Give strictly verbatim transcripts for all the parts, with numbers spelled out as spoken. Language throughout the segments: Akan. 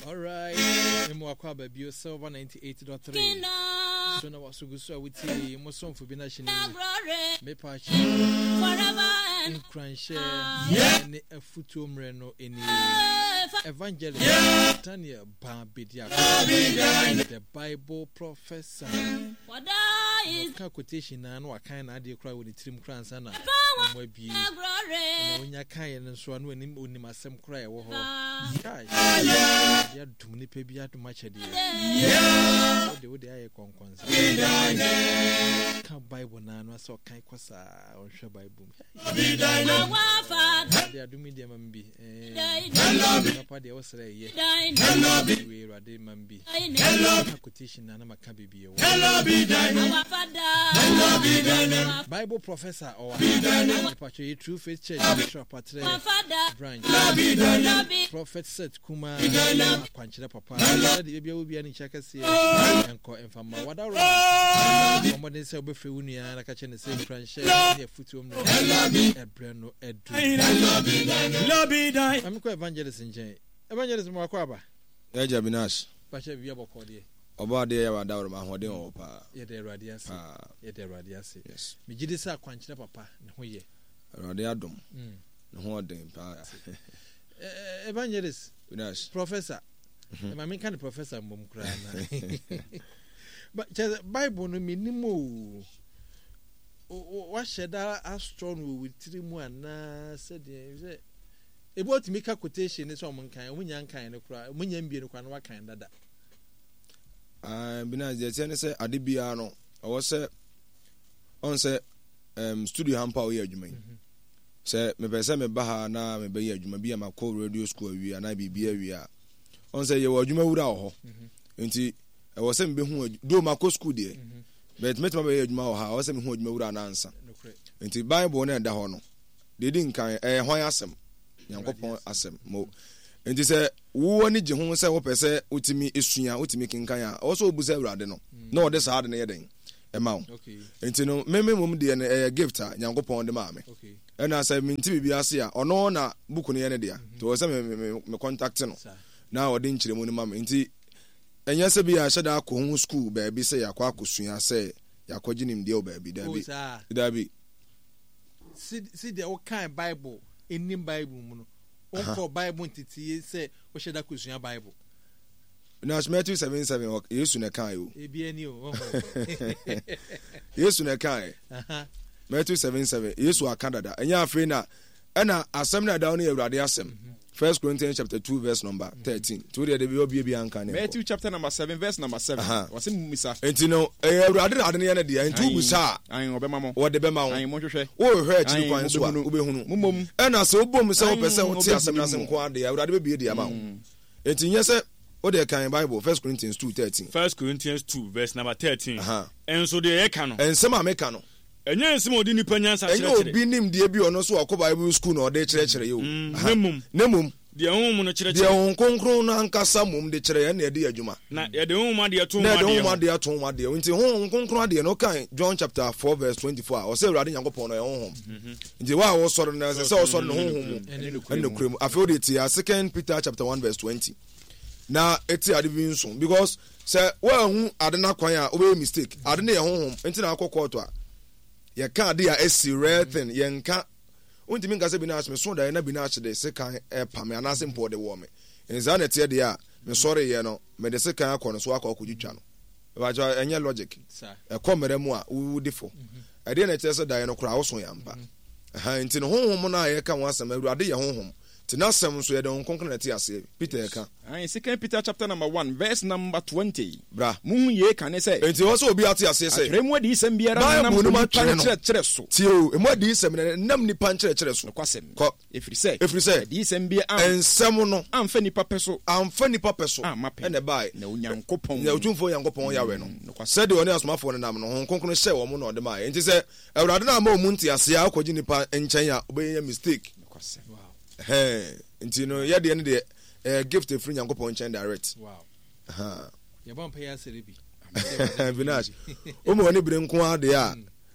All right. Emo akwa baby Silver ninety-eight point three. So na wasugusu awiti mo son for binashini. Me pa chi. Forever and crunch ne afutu mre no eni. Evangelist Tanya Babidia, the Bible professor. What is quotation and what kind of idea cry with the trim crans and a be when you can and so on when him only my same cry or yeah, too many baby too much idea. Yeah, they would I conquer. Can't Bible now, so kind quasa or show Bible. They are doing them and be. Papa de osere ye hello be rade mambi hello quotation na na ka bibi e our father hello be dine Bible professor or Papa True Faith Church Bishop Patre branch prophet set kuma kwanchira papa de bia obi ani chaka se enko enfama wadaro omode se obefe unua na ka che ne se kranche ne futu omno ebre no edu hello be dine hello be dine am ko evangelist nje evangelism akwaba ya jabinash pache bia bokode oba de ya wada ma hode o pa ye de radiasi ye de radiasi yes me gidi sa kwanchira papa ne ho ye radi adom ne ho den pa evangelist binash professor e ma me kan professor mbom kra na but Bible no minimo wa sheda astronomy with three mu ana said say about to make a quotation is on kind, when young kind of cry, when you be in what kind of that. I been as the say Adibiano, I was say on say um studio hamper here, you mean. Say, me pesa me baha na me be here, you may be a co radio school, we and I be beer we are. On say you were you may would out. Until I was saying, be who do my co school there. But met my way, you I was saying, who you would answer. Until Bible and the honor. They didn't kind a why ask them. Yankopon asem mo enti se wo ani je ho se wo pese utimi esua utimi kinkan a also obusa urade no na ode sa ade ne yeden e ma wo enti no meme mum de ne e gift a Yankopon de ma me e na se minti bibia ase a ono na buku ne ye ne de a to se me me contact no na ode nchire mu ne ma me enti enya se bia sheda ko hu school ba bi se yakwa akosua se yakwaji nim de o ba bi da bi da bi see see the kind Bible in the Bible, on for Bible entity say, what should I question Bible? Now, Matthew seven seven, you soon a kind. Yes, soon a kind. Matthew seven seven, yes, who are Canada, and you're free now. And I seminar down here, Radiasem. First Corinthians chapter two, verse number thirteen. To the will be Bianca. Matthew chapter number seven, verse number seven. What's in Missa? And you know, a rather than the end of the end, two Musa. I am Obama or the Bema. I am Moshe. Oh, heard you points one. And I saw Boom, so percent some quantity. I would rather be the amount. And yes, sir. What they can Bible, First Corinthians two thirteen. First Corinthians two, verse number thirteen. And so they can. And some are mechano. And yes, more than Nipanians and you'll be named the Abbey or no so Bible school or they church you. Nemum, Nemum, the own church, the own concron and Casamum, the Chere and the dear Juma. Not the own my dear two, my dear two, my dear, into home, concron, no kind, John chapter four, verse twenty-four, or say riding upon our home. In the wild was sort of as I saw son home and the cream. I feel it here, Second Peter chapter one, verse twenty. Now it's a divine soon because, say, well, I did not quite obey mistake. I didn't hear home until I call quarter. Ya ka dia esi rare thing ye nka ontimi nka se bi na asme so da na bi na achede se kan e pa me anase mpo de wo me enza na tie dia me sorry ye no me de se kan akọ no so akọ kujutwa no ba jo enye logic e komere mu a wu difo e de na tie se da no kura wo so yampa ha enti no honhom na ye ka wo asem awurade ye honhom tina asem so ye de honkonkon na tie ase Peter ka ai Second Peter chapter number one verse number twenty bra mu ye kan say enti wo so obi ate ase say remu adi sem biara na nam no panchre kire so tio emu adi sem nam ni panchre kire so kwasem ko efri say efri say adi sem bia ensem no amfa nipa peso amfa nipa peso ene bai na onyankopon na otumfo onyankopon yawe no se de oni asomafo no nam no honkonkon hye wo mo no de mai enti say awurade na ma omu nti ase akogi nipa enchen a obenya mistake kwasem wow hey enti no ye de ne de Uh, gift a free Yankopon chain direct. Wow. Uh-huh. You won't pay us a little Vinash. Omo oni bre nko ade a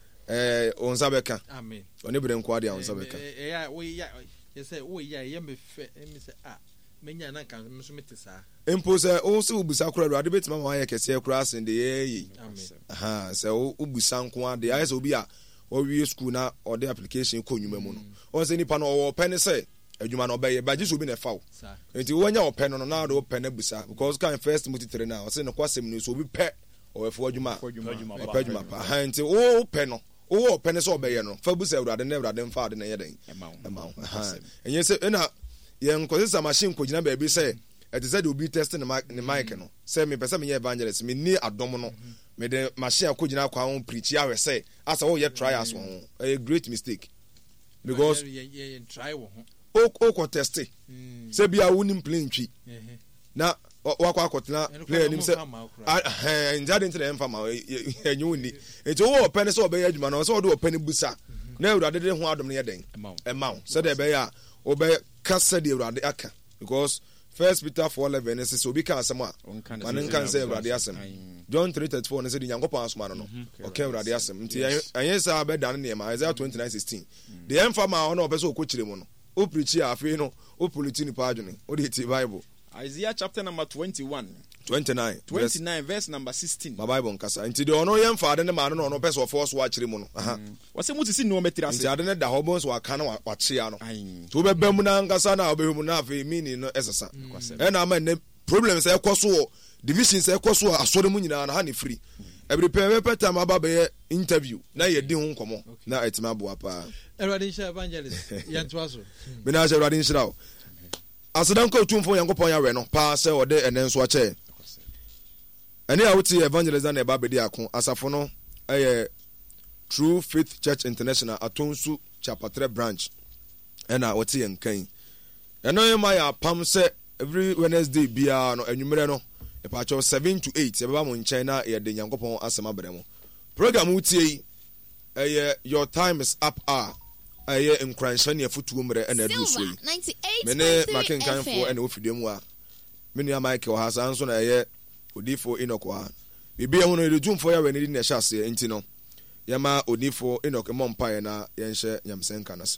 eh on sabeka. Amen. Oni bre nko ade a on sabeka. Eh yeah, we yeah. You say oh yeah, you me fe me say ah. menya na kan so mete saa empo sɛ wo se ubusa kora awurade betima ma ayɛ kɛse kora asen de yɛyi aha sɛ wo ubusa nko ade ayɛ sɛ obi a owie school na ɔde application kɔ nnwuma mu no ɔn sɛ nipa no ɔwɔ pɛ ne sɛ adwuma no ɔbɛyɛ bagye so bi na ɛfa wo nti woanya ɔpɛ no no na ɔde ɔpɛ no busa because kan first Timothy three na ɔsɛ ne kwasɛm no so obi pɛ ɔwɛfo adwuma ɔpɛ adwuma pa ha nti wo pɛ no wo pɛ ne sɛ ɔbɛyɛ no fa busa awurade na awurade mfa ade na yɛ den ɛma wo ha ɛnyɛ sɛ ɛna yɛn nkɔsesa machine kɔ gyina baabi sɛ ɛte sɛ de obi test ne mic no sɛ mepɛ sɛ menyɛ evangelist menni adɔm no mede machine akɔ gyina akɔ ho preach ahwɛ sɛ asa woyɛ trials wɔ ho ɛyɛ great mistake because o kɔ test sɛ bia wonim plane twi na wakɔ akɔtena plane anim sɛ ngyade nti na ɛmfa ma ɛnyɛ wo ni nti wowɔ ɔpɛ ne sɛ ɔbɛyɛ adwuma no sɛ wode ɔpɛ ne busa na awurade de ho adom no yɛ den ɛma wo sɛdeɛ ɛbɛyɛ a wobɛka sɛdeɛ awurade aka because First Peter four eleven ne sɛ obi ka asɛm a ɔne nka sɛ awurade asɛm John three thirty-four ne sɛ de nyankopɔn asoma no no ɔka awurade asɛm nti ɛnyɛ saa bɛda ne nneɛma Isaiah twenty-nine sixteen deɛ ɛmfa ma ɔna ɔpɛ sɛ ɔkɔkyerɛ mu no wo preach a afei no wo politi nipa adwene wode ti Bible Isaiah chapter number twenty-one twenty-nine twenty-nine verse number sixteen ma Bible nkasa nti deɛ ɔno yɛmfa ade ne ma no ɔno pɛ sɛ ɔfɔ so akyerɛ mu no aha wɔsɛ mu sisi nneɛma tiri ase nti ade ne da hɔ bɔn so aka na wakyea no to wobɛbɛ mu na nkasa na wobɛhwɛ mu na afei mini no ɛsesa ɛna ama ne problem sɛ ɛkɔ so division sɛ ɛkɔ so asɔre mu nyinaa na ha ne free every pɛ time aba bɛyɛ interview na yɛdi ho nkɔmmɔ na ɛtumi aboa paa awurade nhyira evangelist yɛntoa so mena hyɛ awurade nhyira wo asedan kɔ tumfo Nyankopɔn yɛawɛ no paa sɛ ɔde ɛnɛ nso akyɛ ɛne a wote evangelist na ɛba bɛdi ako asafo no ɛyɛ True Faith Church International Atonsu Chapatre branch ɛna wote yɛn kan ɛno yɛ ma yɛ apam sɛ every Wednesday biara no anwummerɛ no ɛpaakyɛw seven to eight yɛbɛba mo nkyɛn na yɛde Nyankopɔn asɛm abrɛ mo program wotie yi ɛyɛ Your Time is Up a ɛyɛ nkranhyɛ ne afutuo mmerɛ ɛna adu so yi mene makenkanfoɔ ɛna ofidie mu a me nua Michael ha saa nso na ɛyɛ odifo Enoch ha bibia ho no yɛde tumfoɔ yɛwɛ ne di na ɛhyɛ aseɛ nti no yɛma odifo Enoch mmɔ mpaeɛ na yɛnhyɛ nyamsɛnka no so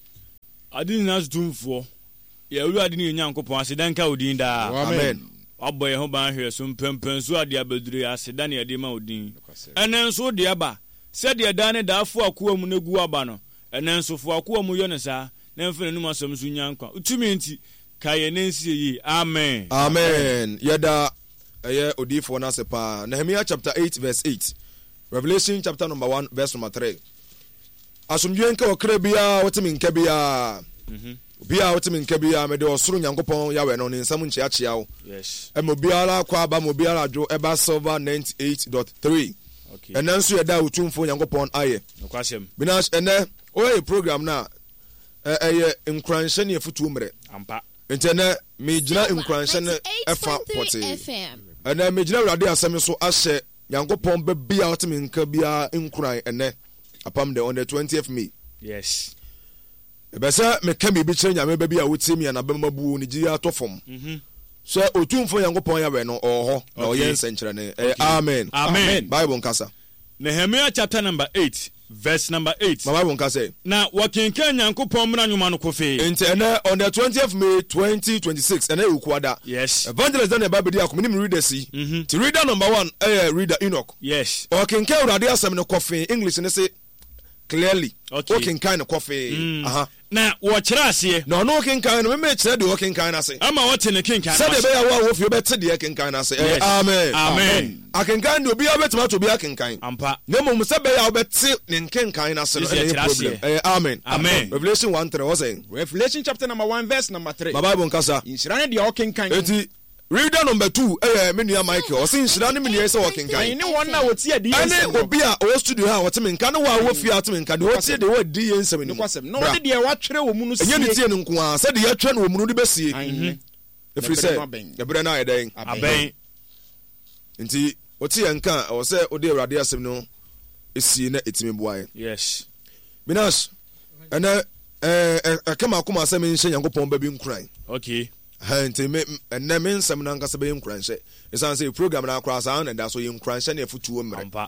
ade nyinaa so tumfoɔ yɛwura ade ne Nyankopɔn aseda nka odin daa amen wabɔ yɛn ho ban hwɛ so mpɛmpɛn so ade abɛdure aseda ne yɛde ma odin ɛnɛ nso de aba sɛdeɛ da ne daafo akoa mu no gu aba no ɛnɛ nso fo akoa mu yɛ no saa na mfa n'anum asɛm so nya nkwa utumi nti ka yɛ nansi yi amen amen yɛda ɛyɛ odiifo no ase paa Nehemiah chapter eight verse eight Revelation chapter number one verse number three asomdwe nka okra bia wotemi nka bia mhm bia wotemi nka bia me de osoro Nyankopɔn yawe no ne nsam nchiachiawo yes emo biara kwa aba mo biara adwo eba silver ninety-eight point three okay ɛnɛ nso yɛda otumfo Nyankopɔn ayɛ nokwasɛm binash ɛnɛ oyɛ program na ɛyɛ nkranhyɛ ne afutuo mmerɛ ampa ntɛnɛ me gyina nkranhyɛ ne ɛfa pote ɛnɛ me gyina awurade asɛm so ahyɛ Nyankopɔn ba bia wotemi nka bia nkran ɛnɛ apam de on the twentieth May yes ebesa me ka me bi kyerɛ nyame ba bia wotie mi anabɛma bu ne gyi atɔfom mhm so otumfo Nyankopɔn yawe no ɔhɔ na ɔyɛ nsɛnkyerɛ ne amen amen Bible nkasa Nehemiah chapter number eight verse number eight ma Bible nkasa na wɔkenkan Nyankopɔn mmara nwoma no kɔfee nti ɛnɛ on the twentieth May twenty twenty-six ɛnɛ ukuada yes evangelist Daniel Babedi akominim readers yi mhm ti reader number one eh reader Enoch yes ɔkenkan awurade asɛm no kɔfee English ne say clearly okay ɔkenkan no kɔfee aha na wɔkyerɛ aseɛ na ɔno ɔkenkan no meme kyerɛ de ɔkenkan no ase ama wɔte ne kenkan sɛ de bɛyɛ wo a wofie bɛte de kenkan no ase eh amen amen akenkan de obi abɛtuma to obi akenkan ampa na mmom sɛ bɛyɛ wobɛte ne kenkan no ase no ɛyɛ problem eh amen amen Revelation one three what's saying Revelation chapter number one verse number three ma Bible nkasa inhyira ne deɛ ɔkenkan enti reader number two eh me nua Michael ɔse nhyira ne me nua sɛ ɔkenkan ne wɔn na wɔtie adi ɛne obi a ɔwɔ studio ha wɔte me nka no wa wɔ fie ateme nka de wɔtie de wɔdi yɛ nsɛm ni nokwasɛm na wɔde deɛ wɔatwerɛ wɔ mu no sie ɛnyɛ ne tie no nko a sɛ de yɛtwerɛ no wɔ mu no de bɛsie ɛfiri sɛ ɛberɛ no ayɛ dɛn abɛn nti wɔte yɛ nka ɛwɔ sɛ wode awurade asɛm no ɛsie na ɛtumi boaeɛ yes Binas ɛnɛ ɛkama akoma sɛ menhyɛ Nyankopɔn ba bi nkuran okay nti ɛnɛ me nsɛm no ankasa bɛyɛ nkuranhyɛ ɛsiane sɛ program no akora saa na da so yɛ nkuranhyɛ ne afotuo mmerɛ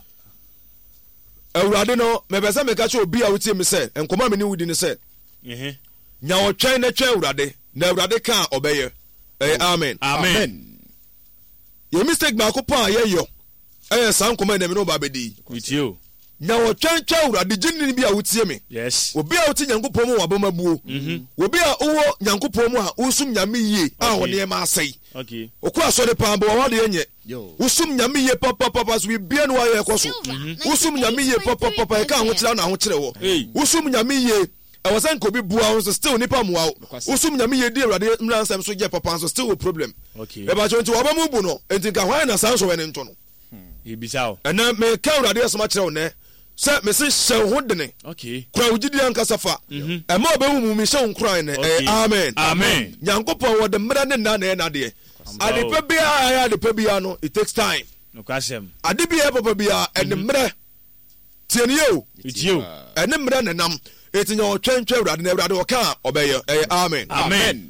awurade no mɛpɛ sɛ meka kyɛ obi a wotie me sɛ nkɔmmɔ a mene wodi ne sɛ nya ɔtwɛn na twɛn awurade na awurade ka a ɔbɛyɛ ɛyɛ amen amen yɛ mistake baako pa a yɛyɔ ɛyɛ saa nkɔmɔ ɛnɛmi no ba bɛdi with you nya wɔtwɛntwɛ awurade gyini bi a wotie me yes obi a wote nyankopɔn mu wɔ abɔmabuo obi a wowɔ nyankopɔn mu a wosum nyame yie a wɔ nneɛma asɛe okay okɔ asɔre paa bɛ wɔwɔ de nyɛ wosum nyame yie papapapa so bibia no wayɛ kɔ so wosum nyame yie papapapa ɛka ahokyerɛ na ahokyerɛ wɔ wosum nyame yie ɛwɔ sɛ nka obi bua wo so still nipa mmoa wo wosum nyame yie di awurade mmara nsɛm so gyɛ papa so still wɔ problem ɛbakyɛ nti wɔba mu bu no enti nka hwan na saa nso wɛ ne nto no yɛbisa wo ɛnɛ meka awurade asɛm akyerɛ wo nɛ sɛ mese hyɛ wo ho dene kora wo gyidi ankasa fa ɛma ɔbɛwu mu mehyɛ wo nkoran nɛ ɛyɛ amen amen nyankopɔn wɔde mmerɛ ne nna na ɛyɛ nadeɛ adepa biara ɛyɛ adepa biara no it takes time nokwasɛm ade biara papa biara ɛne mmerɛ tiɛniyɛ o ɛtio ɛne mmerɛ ne nam ɛti nya ɔtwɛntwɛ awurade na awurade ɔka a ɔbɛyɛ ɛyɛ amen amen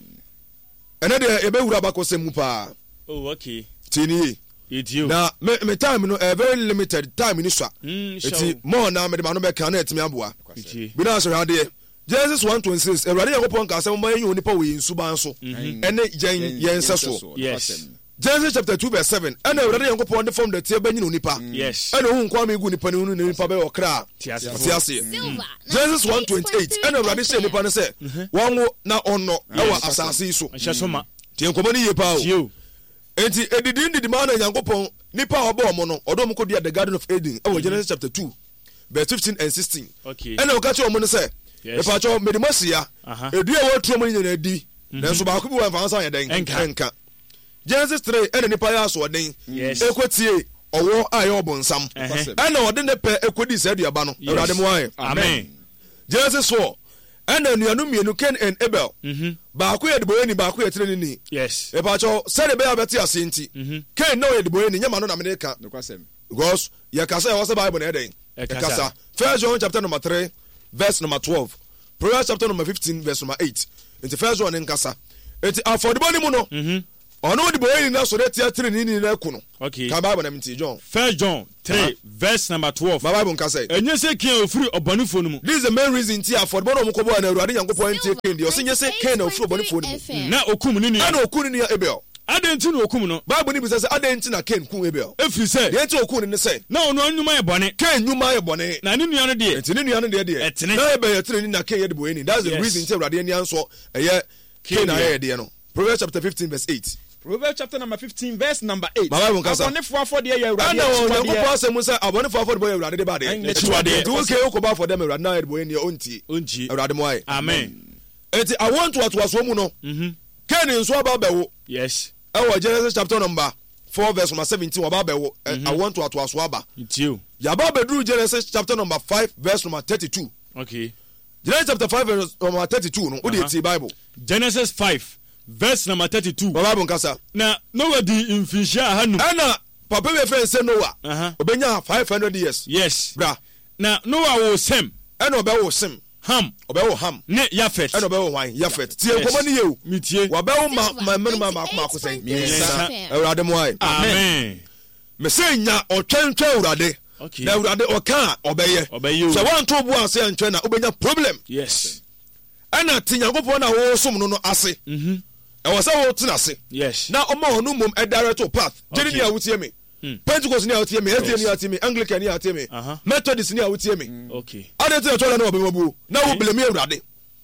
ɛnɛ deɛ yɛbɛwura bakɔsɛm mu paa oh okay tiɛniyɛ ɛtio na me me time no uh, very limited time ni swa mm eti more na me de ma no be kan na etimi aboa ɛti bi na so hade Genesis one twenty-six awurade yakopon ka asem mo yen onipa we nsuba so ene yen yen seso yes Genesis chapter two verse seven ene awurade yakopon de form de tie ba nyina onipa yes ene hu nkwa me gu nipa ne hu ne nipa be okra tiase Genesis one twenty-eight ene awurade se nipa ne se wonwo na onno ewa asase so ɛhyɛ so ma tie nkomo ne ye pa o tio enti edidi ndidi ma na nyankopon nipa obo mo no odo mo ko dia the garden of Eden e wo Genesis chapter two verse fifteen and sixteen okay ene o ka che o mo ne se e pa cho medimosia edu e wo tuo mo nyina adi na so ba ko bi wo fa ansa yeden enka Genesis three ene nipa ya so den ekotie owo aye obonsam ene ode ne pe ekodi se aduaba no awurade mo aye amen Genesis four ene nuanu mienu Cain and Abel ba ko ye de boyeni ba ko ye tire ni yes e pa cho se de be abeti ase nti Cain na ye de boyeni nyama no na me ka because ye kasa ye was Bible na eden e kasa First John chapter number three verse number twelve Proverbs chapter number fifteen verse number eight into First John en kasa enti affordable ni mu no ono de boyeni na so de tia tire ni ni na ku no okay ka Bible na me John First John three verse number twelve ma Bible nkasa enye se Cain ofuri obonifo no mu this is the main reason ti affordable no mu ko bo na awurade yankopon ntie Cain de o se nye se Cain na ofuri obonifo no mu na okum ni ni na okum ni Abel adenti na okum no Bible ni bi se adenti na Cain kum Abel efiri se de enti okum ni se na ono anwuma ye bone Cain nwuma ye bone na ne nua no de enti ne nua no de de na Abel ye tire ni na Cain ye de boyeni that's the reason ti awurade ani anso eye Cain na ye de no Proverbs chapter fifteen verse eight Proverbs chapter number fifteen verse number eight Baba mo kasa abonefo afode ye awurade ana wo nyankopɔ asɛm sɛ abonefo afode boy awurade de ba de ɛtuade to ke wo ko ba for them awurade na ye de boy ni onti onti awurade mo aye amen enti I want to to aso mu no mhm Cain nso aba bɛwo yes ɛwɔ Genesis chapter number four verse number seventeen waba bɛwo I want to to aso aba tio yaba bedru Genesis chapter number five verse number thirty-two okay Genesis chapter five verse number thirty-two no wo de ti Bible Genesis five verse number thirty-two Bible nkasa na Noah di mfinhia hanum ana papa we friend say Noah aha obenya five hundred years yes bra na Noah wo Sem ana obewo Sem Ham obewo Ham ne Yafet ana obewo wan Yafet tie nkoma ne yew mitie wabewo ma ma menu ma ma ko sen awurade mo ai amen me say nya otwentwe awurade na awurade oka obeye so wan to bu ase antwe na obenya problem yes ana tinyankopɔ na wo som no no ase mhm ɛwɔ sɛ wo tena ase yes na ɔma ɔno mom a direct path jeni ni a wotie me Pentecost ni a wotie me S D A ni a wotie me Anglican ni a wotie me Methodist ni a wotie me okay ade te tola na obemabu na wo blame awurade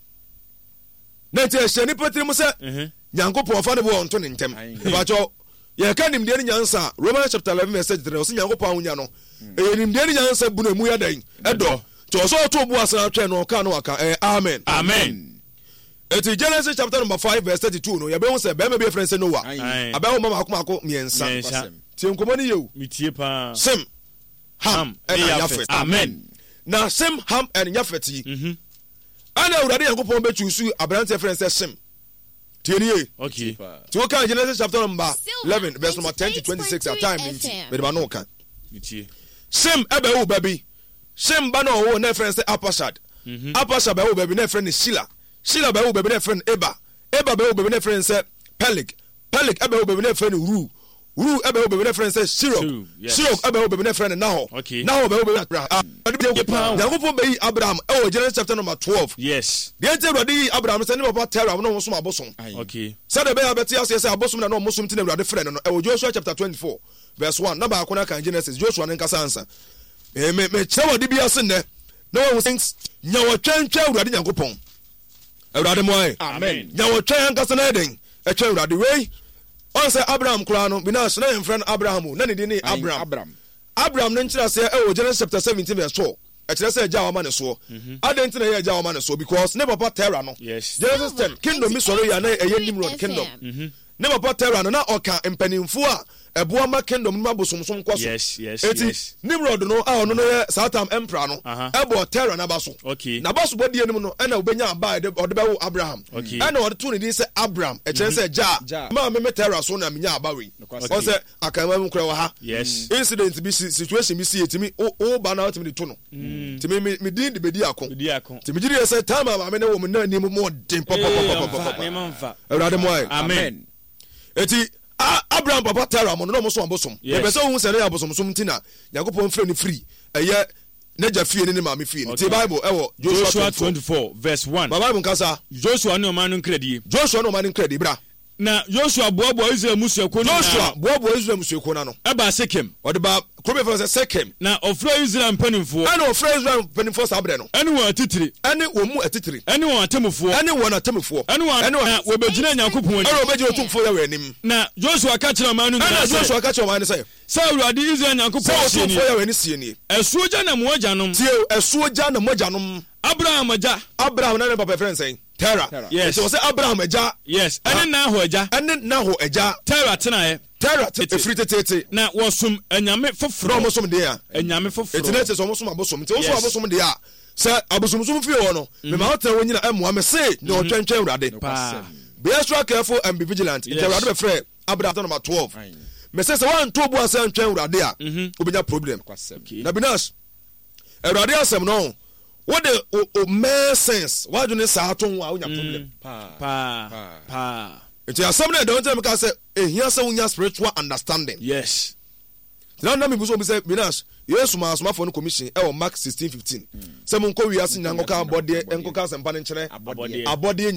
na te ehye ni petri mu sɛ nyankopɔ fa ne bo onto ne ntem ba cho ye ka nim de ni nyansa Romans chapter eleven verse three o se nyankopɔ ahunya no e nim de ni nyansa bu na mu ya dan edo to so to bu asra twa no ka no aka eh amen amen eti Genesis chapter number five verse thirty-two no ye be hu se be me be friend say Noah abawo mama akoma ako miensa tie nkomo ni yewu mitie pa Sem Ham and Yafet amen na Sem Ham and Yafet yi mhm ana awurade yankopɔn be choose abrante friend say Sem tie ni ye okay to kan Genesis chapter number eleven verse number ten to twenty-six at time nti me de ba no kan mitie Sem ebe wo baby Sem ba no wo na friend say Apashad Apashad ba wo baby na friend Shila Shila ba wo baby na friend Eba Eba ba wo baby na friend say Peleg Peleg eba wo baby na friend Uru Uru ebe wo bebe ne friend say Shiro. Shiro ebe wo bebe ne friend Naho. Naho ebe wo bebe Abraham. Nyankopon be yi Abraham e wo Genesis chapter number twelve. Yes. The ente Awurade Abraham say ne papa Terah no wosom abosom. Okay. Say the be abeti ase say abosom na no mosom ti na Awurade friend no e wo Joshua chapter twenty-four verse one. Na ba akona kan Genesis Joshua ne nkasa ansa. E me me kire wo de bi ase ne. Na wo things nyawo twantwa Awurade Nyankopon. Awurade mo ai. Amen. Nyawo twan nkasa na eden. E twa Awurade wei. On say Abraham kura no binas na em friend Abraham na ne di ni Abraham. Abraham. Abraham ne nkyira say e wo Genesis chapter seventeen verse four. E kyerɛ sɛ agya wama ne so. Adɛn na yɛ agya wama ne so because ne papa Terah no. Yes. Genesis ten kingdom mi sɔre ya na ɛyɛ Nimrod kingdom. Ne papa Terah no na ɔka mpanimfo a ɛboa ma kingdom no abosomsom kɔ so. Yes, yes, Eti yes. Nimrod no a ɔno no yɛ Satam emperor no. Ɛbɔ Terah na ba so. Okay. Na ba so bɔ die nim no ɛna obenya aba ɔde bɛwo Abraham. Okay. Ɛna ɔde to ne din sɛ Abraham. E kyerɛ sɛ gya. Ma me me Terah so na menya aba we. Ɔsɛ akama mu kura wɔ ha. Yes. Incident bi situation bi si etimi o ba na otimi de to no. Timi me me din de bedi akon. Bedi akon. Timi gidi sɛ time ma me na wo me na ni mu mo den pop pop pop pop. Awurade mo ai. Amen. Eti Abraham papa Terah mo no mo so abosom. E be sɛ wo sɛ na abosom som ntina Yakobon frɛ ni free. Ɛyɛ neja fie ne ma me fie. Ti Bible ɛwɔ Joshua twenty-four verse one. Ba Bible nkasa Joshua ne ɔman no nkradie. Joshua no man nkradie bra. Na Joshua boaboa Israel musuako no. Joshua boaboa Israel musuako na no. Ɛba Sekem. Ɔde ba Krobe fɛ sɛ Sekem. Na ɔfrɛ Israel mpanimfoɔ. Ɛna ɔfrɛ Israel mpanimfoɔ saa brɛ no. Ɛne wɔn atitiri. Ɛne wɔn mu atitiri. Ɛne wɔn atemufoɔ. Ɛne wɔn atemufoɔ. Ɛne wɔn na wɔbɛgyina Nyankopɔn anim. Ɛna wɔbɛgyina Otumfoɔ yɛ wɔ anim. Na Joshua ka kyerɛ ɔman no nyinaa sɛ. Ɛna Joshua ka kyerɛ ɔman no sɛ. Sɛ Awurade Israel Nyankopɔn sie ni. Sɛ Otumfoɔ yɛ wɔ anim sie ni. Ɛsuo gya na mo agyanom. Tie ɛsuo gya na mo agyanom. Abraham agya. Abraham na ne papa friend sɛn. Terah. Yes. So say Abraham agya. Yes. Ɛne Nahor agya. Ɛne Nahor agya. Terah tenaeɛ. Terah efiri tetete. Na wɔsom anyame foforɔ. Na wɔsom de a. Anyame foforɔ. Eti ne se so wɔsom abosom. Eti wɔsom abosom de a. Sɛ abosomsom fie wɔ no. Me ma hotel wɔ nyina ɛmoa me se na ɔtwɛntwɛn Awurade. Be extra careful and be vigilant. Nti Awurade be frɛ Abraham number twelve. Me se sɛ wan to bo asɛ ntwɛn Awurade a. Obenya problem. Na binas. Awurade asɛm no. What the o make sense? Why do you say I don't want problem? Pa pa pa. It's a something don't tell me because say eh here say we spiritual understanding. Yes. Now na me buso be say Minas yes ma so for no commission e o Mark sixteen fifteen. Say mon ko wi ase nyango ka abode enko ka sempa ne nkyere abode